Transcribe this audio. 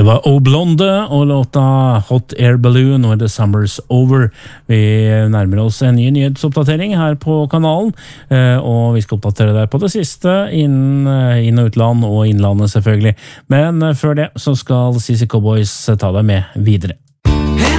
var Oblonde og låta Hot Air Balloon og The Summer's Over. Vi nærmer oss en ny nyhetsoppdatering her på kanalen, og vi skal oppdatere deg på det siste inn- og utland og innlandet selvfølgelig. Men før det så skal CC Cowboys ta deg med videre.